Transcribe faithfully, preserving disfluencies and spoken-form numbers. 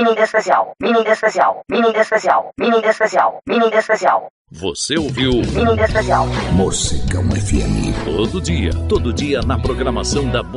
mini especial, mini especial, mini especial, mini especial, mini especial. Você ouviu Mini especial. Morcegão F M. todo dia, todo dia na programação da